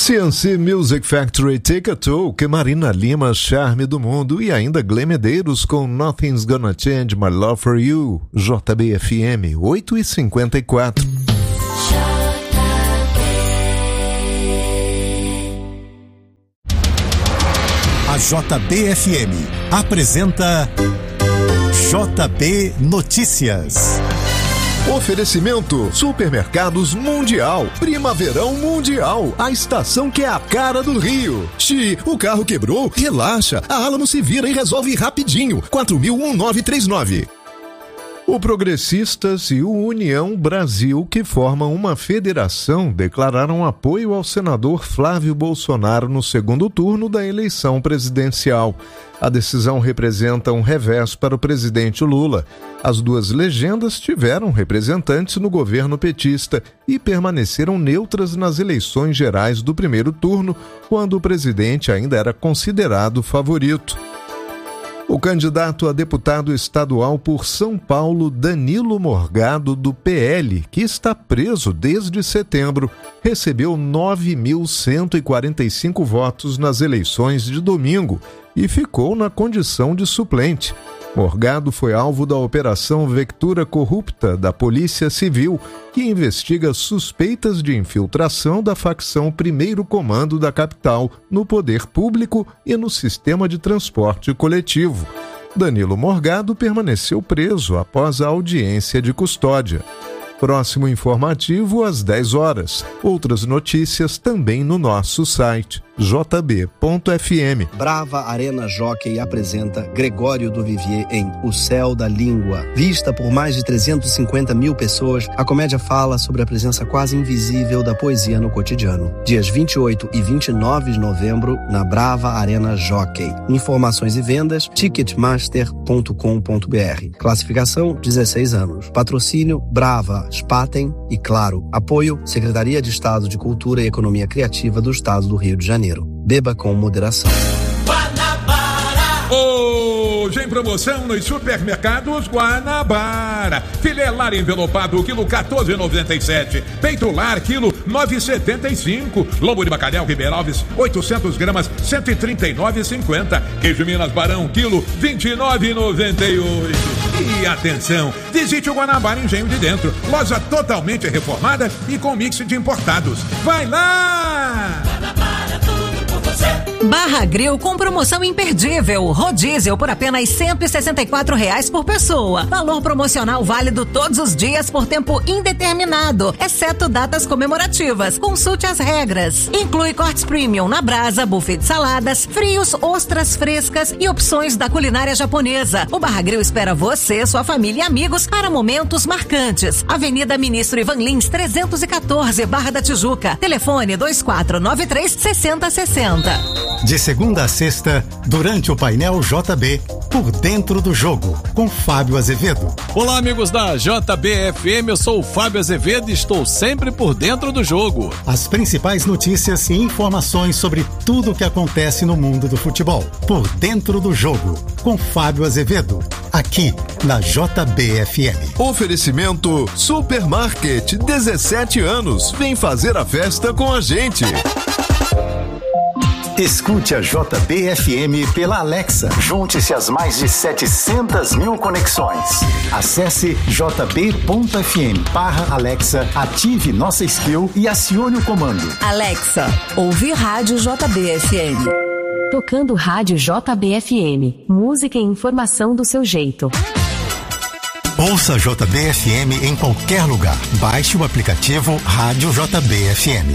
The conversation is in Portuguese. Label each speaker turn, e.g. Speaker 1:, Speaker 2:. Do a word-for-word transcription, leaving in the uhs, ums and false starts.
Speaker 1: C N C Music Factory Take a Toll, que Marina Lima, Charme do Mundo e ainda Glenn Medeiros com Nothing's Gonna Change My Love For You. J B F M oito e cinquenta e quatro.
Speaker 2: A J B F M apresenta J B Notícias.
Speaker 1: Oferecimento Supermercados Mundial, Primaverão Mundial, a estação que é a cara do Rio. Xi, o carro quebrou? Relaxa, a Alamo se vira e resolve rapidinho. quatro mil nove três nove. O Progressistas e o União Brasil, que formam uma federação, declararam apoio ao senador Flávio Bolsonaro no segundo turno da eleição presidencial. A decisão representa um revés para o presidente Lula. As duas legendas tiveram representantes no governo petista e permaneceram neutras nas eleições gerais do primeiro turno, quando o presidente ainda era considerado favorito. O candidato a deputado estadual por São Paulo, Danilo Morgado, do P L, que está preso desde setembro, recebeu nove mil cento e quarenta e cinco votos nas eleições de domingo e ficou na condição de suplente. Morgado foi alvo da Operação Vectura Corrupta da Polícia Civil, que investiga suspeitas de infiltração da facção Primeiro Comando da capital no poder público e no sistema de transporte coletivo. Danilo Morgado permaneceu preso após a audiência de custódia. Próximo informativo às dez horas. Outras notícias também no nosso site j b ponto f m.
Speaker 3: Brava Arena Jockey apresenta Gregório do Vivier em O Céu da Língua. Vista por mais de trezentas e cinquenta mil pessoas, a comédia fala sobre a presença quase invisível da poesia no cotidiano. Dias vinte e oito e vinte e nove de novembro, na Brava Arena Jockey. Informações e vendas, ticketmaster ponto com ponto b r. Classificação, dezesseis anos. Patrocínio, Brava, Spaten e, claro, apoio, Secretaria de Estado de Cultura e Economia Criativa do Estado do Rio de Janeiro. Beba com moderação.
Speaker 4: Hoje em promoção nos supermercados Guanabara. Filé lar envelopado, quilo quatorze reais e noventa e sete. Peito lar, quilo nove reais e setenta e cinco. Lombo de bacalhau Ribeirão Alves, oitocentas gramas, cento e trinta e nove reais e cinquenta. Queijo Minas Barão, quilo vinte e nove reais e noventa e oito. E atenção, visite o Guanabara Engenho de Dentro. Loja totalmente reformada e com mix de importados. Vai lá!
Speaker 5: Barra Grill com promoção imperdível. Rodízio por apenas cento e sessenta e quatro reais por pessoa. Valor promocional válido todos os dias por tempo indeterminado, exceto datas comemorativas. Consulte as regras. Inclui cortes premium na brasa, buffet de saladas, frios, ostras frescas e opções da culinária japonesa. O Barra Grill espera você, sua família e amigos para momentos marcantes. Avenida Ministro Ivan Lins, trezentos e quatorze, Barra da Tijuca. Telefone dois quatro nove três, seis zero seis zero.
Speaker 2: De segunda a sexta, durante o painel J B, por dentro do jogo, com Fábio Azevedo.
Speaker 6: Olá, amigos da J B F M, eu sou o Fábio Azevedo e estou sempre por dentro do jogo.
Speaker 2: As principais notícias e informações sobre tudo o que acontece no mundo do futebol. Por dentro do jogo, com Fábio Azevedo, aqui na J B F M.
Speaker 1: Oferecimento Supermarket, dezessete anos. Vem fazer a festa com a gente.
Speaker 2: Escute a J B F M pela Alexa. Junte-se às mais de setecentas mil conexões. Acesse j b ponto f m barra Alexa, ative nossa skill e acione o comando.
Speaker 7: Alexa, ouve Rádio J B F M. Tocando Rádio J B F M. Música e informação do seu jeito.
Speaker 2: Ouça J B F M em qualquer lugar. Baixe o aplicativo Rádio J B F M.